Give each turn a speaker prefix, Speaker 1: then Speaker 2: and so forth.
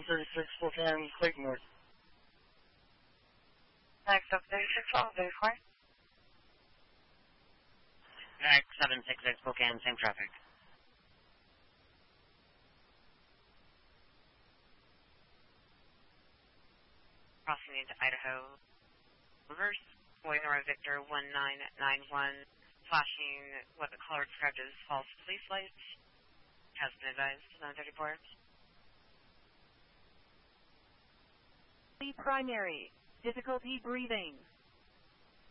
Speaker 1: 736 Spokane, Clayton North.
Speaker 2: Next up, 3612, Bay
Speaker 3: Next 766 Spokane, same traffic.
Speaker 2: Crossing into Idaho. Reverse, Boyner Victor 1991, flashing what the caller described as false police lights. Has been advised, 934.
Speaker 4: Primary, difficulty breathing.